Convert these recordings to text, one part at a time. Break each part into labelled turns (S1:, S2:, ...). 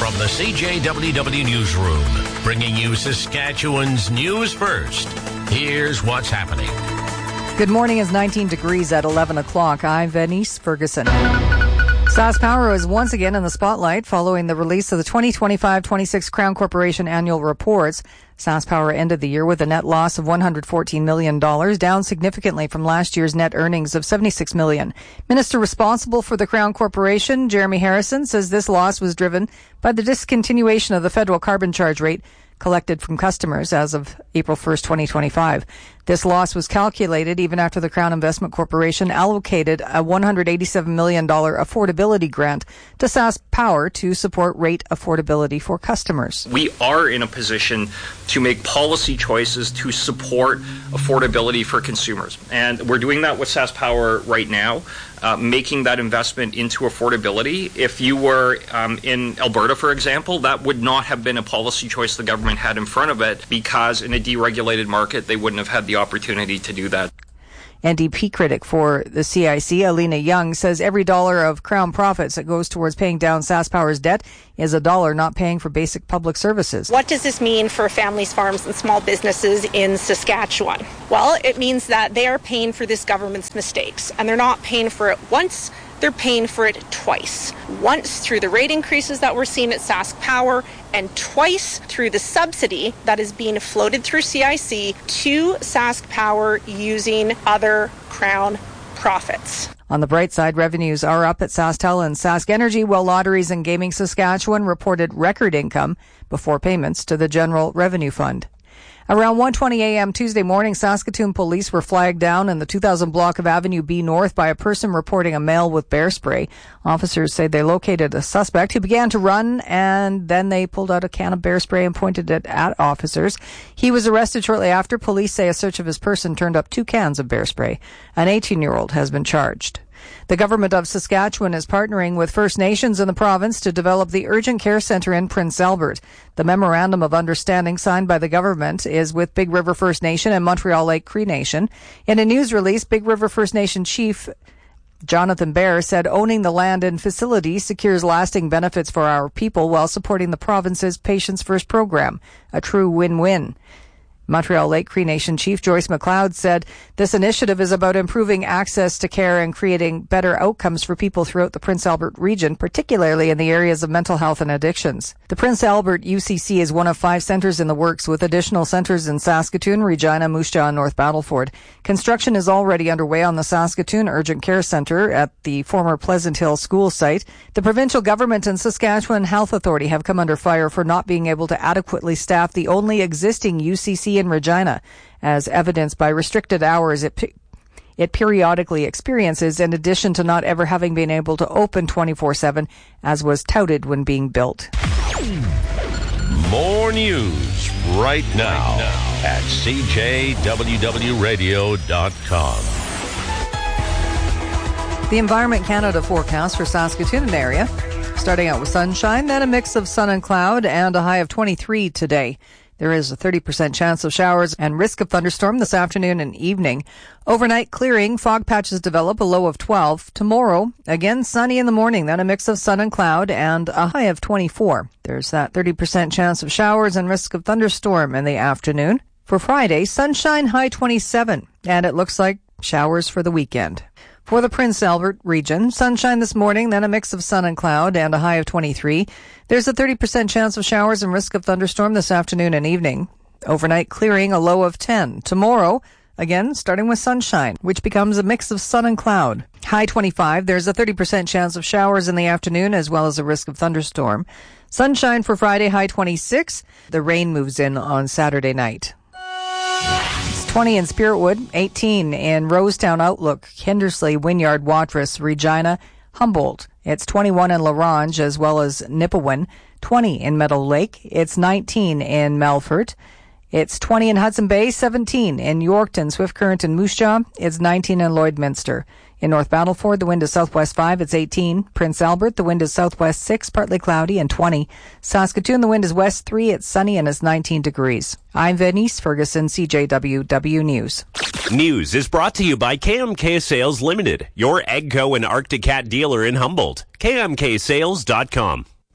S1: From the CJWW Newsroom, bringing you Saskatchewan's news first. Here's what's happening.
S2: Good morning. It's 19 degrees at 11 o'clock. I'm Venice Ferguson. SaskPower is once again in the spotlight following the release of the 2025-26 Crown Corporation annual reports. SaskPower ended the year with a net loss of $114 million, down significantly from last year's net earnings of $76 million. Minister responsible for the Crown Corporation, Jeremy Harrison, says this loss was driven by the discontinuation of the federal carbon charge rate collected from customers as of April 1st, 2025. This loss was calculated even after the Crown Investment Corporation allocated a $187 million affordability grant to SaskPower to support rate affordability for customers.
S3: We are in a position to make policy choices to support affordability for consumers. And we're doing that with SaskPower right now, making that investment into affordability. If you were in Alberta, for example, that would not have been a policy choice the government had in front of it, because in a deregulated market, they wouldn't have had the opportunity to do that.
S2: NDP critic for the CIC, Alina Young, says every dollar of Crown profits that goes towards paying down SaskPower's debt is a dollar not paying for basic public services.
S4: What does this mean for families, farms, and small businesses in Saskatchewan? Well, it means that they are paying for this government's mistakes, and they're not paying for it once, they're paying for it twice. Once through the rate increases that we're seeing at SaskPower, and twice through the subsidy that is being floated through CIC to SaskPower using other Crown profits.
S2: On the bright side, revenues are up at SaskTel and Sask Energy, while Lotteries and Gaming Saskatchewan reported record income before payments to the General Revenue Fund. Around 1:20 a.m. Tuesday morning, Saskatoon police were flagged down in the 2000 block of Avenue B North by a person reporting a male with bear spray. Officers say they located a suspect who began to run, and then they pulled out a can of bear spray and pointed it at officers. He was arrested shortly after. Police say a search of his person turned up 2 cans of bear spray. An 18-year-old has been charged. The government of Saskatchewan is partnering with First Nations in the province to develop the Urgent Care Centre in Prince Albert. The memorandum of understanding signed by the government is with Big River First Nation and Montreal Lake Cree Nation. In a news release, Big River First Nation Chief Jonathan Bear said owning the land and facility secures lasting benefits for our people while supporting the province's Patients First program, a true win-win. Montreal Lake Cree Nation Chief Joyce McLeod said this initiative is about improving access to care and creating better outcomes for people throughout the Prince Albert region, particularly in the areas of mental health and addictions. The Prince Albert UCC is one of 5 centres in the works, with additional centres in Saskatoon, Regina, Moose Jaw, and North Battleford. Construction is already underway on the Saskatoon Urgent Care Centre at the former Pleasant Hill School site. The provincial government and Saskatchewan Health Authority have come under fire for not being able to adequately staff the only existing UCC in Regina, as evidenced by restricted hours it periodically experiences, in addition to not ever having been able to open 24/7, as was touted when being built.
S1: More news right now at CJWWradio.com.
S2: The Environment Canada forecast for Saskatoon and area, starting out with sunshine, then a mix of sun and cloud, and a high of 23 today. There is a 30% chance of showers and risk of thunderstorm this afternoon and evening. Overnight clearing, fog patches develop, a low of 12. Tomorrow, again sunny in the morning, then a mix of sun and cloud, and a high of 24. There's that 30% chance of showers and risk of thunderstorm in the afternoon. For Friday, sunshine, high 27, and it looks like showers for the weekend. For the Prince Albert region, sunshine this morning, then a mix of sun and cloud, and a high of 23. There's a 30% chance of showers and risk of thunderstorm this afternoon and evening. Overnight clearing, a low of 10. Tomorrow, again, starting with sunshine, which becomes a mix of sun and cloud. High 25. There's a 30% chance of showers in the afternoon, as well as a risk of thunderstorm. Sunshine for Friday, high 26. The rain moves in on Saturday night. 20 in Spiritwood, 18 in Rosetown, Outlook, Kindersley, Wynyard, Watrous, Regina, Humboldt. It's 21 in La Ronge, as well as Nipawin, 20 in Meadow Lake. It's 19 in Melfort. It's 20 in Hudson Bay, 17 in Yorkton, Swift Current, and Moose Jaw. It's 19 in Lloydminster. In North Battleford, the wind is southwest 5, it's 18. Prince Albert, the wind is southwest 6, partly cloudy, and 20. Saskatoon, the wind is west 3, it's sunny, and it's 19 degrees. I'm Venice Ferguson, CJWW News.
S5: News is brought to you by KMK Sales Limited, your Egco and Arctic Cat dealer in Humboldt. KMKSales.com.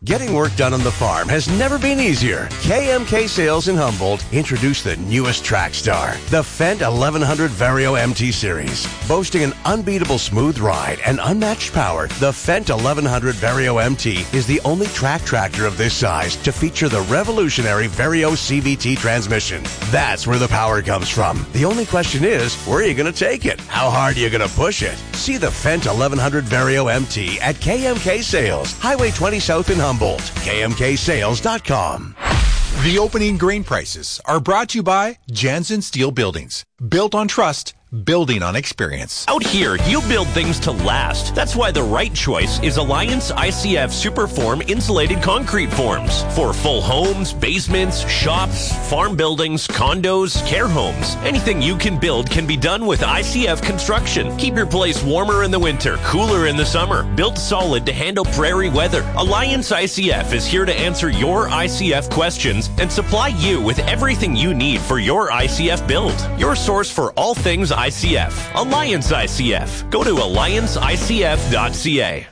S6: Getting work done on the farm has never been easier. KMK Sales in Humboldt introduced the newest track star, the Fendt 1100 Vario MT Series. Boasting an unbeatable smooth ride and unmatched power, the Fendt 1100 Vario MT is the only track tractor of this size to feature the revolutionary Vario CVT transmission. That's where the power comes from. The only question is, where are you going to take it? How hard are you going to push it? See the Fendt 1100 Vario MT at KMK Sales, Highway 20 South in Humboldt. KMKSales.com.
S7: The opening grain prices are brought to you by Jansen Steel Buildings. Built on trust, building on experience.
S5: Out here, you build things to last. That's why the right choice is Alliance ICF Superform Insulated Concrete Forms. For full homes, basements, shops, farm buildings, condos, care homes. Anything you can build can be done with ICF Construction. Keep your place warmer in the winter, cooler in the summer. Built solid to handle prairie weather. Alliance ICF is here to answer your ICF questions and supply you with everything you need for your ICF build. Your source for all things ICF. Alliance ICF. Go to allianceicf.ca.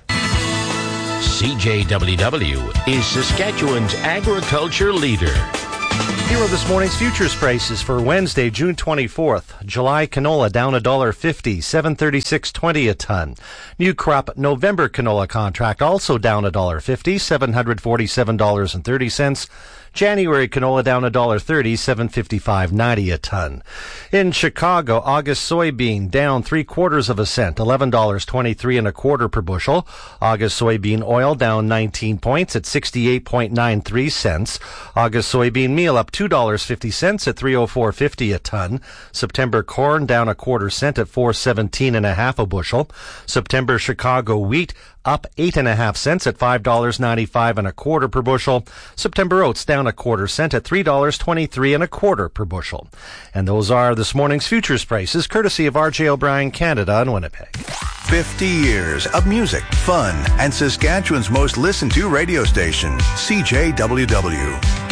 S1: CJWW is Saskatchewan's agriculture leader.
S8: Here are this morning's futures prices for Wednesday, June 24th. July canola down $1.50, $736.20 a ton. New crop November canola contract also down $1.50, $747.30. January canola down $1.30, $755.90 a ton. In Chicago, August soybean down 3/4 cent, $11.23 1/4 per bushel. August soybean oil down 19 points at 68.93 cents. August soybean meal up $2.50 at 304.50 a ton. September corn down 1/4 cent at 417 1/2 a bushel. September Chicago wheat up 8.5 cents at $5.95 1/4 per bushel. September oats down 1/4 cent at $3.23 1/4 per bushel. And those are this morning's futures prices, courtesy of R.J. O'Brien Canada in Winnipeg.
S9: 50 years of music, fun, and Saskatchewan's most listened to radio station, CJWW.